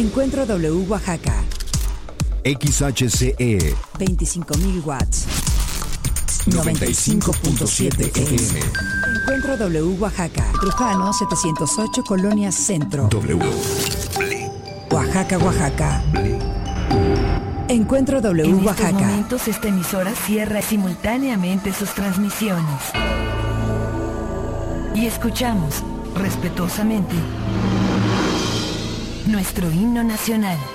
Encuentro W Oaxaca. XHCE 25.000 watts. 95.7 FM. Encuentro W Oaxaca. Trujano 708 Colonia Centro. W. Oaxaca, Oaxaca. Encuentro W En Oaxaca. estos momentos esta emisora cierra simultáneamente sus transmisiones. Y escuchamos, respetuosamente, nuestro himno nacional.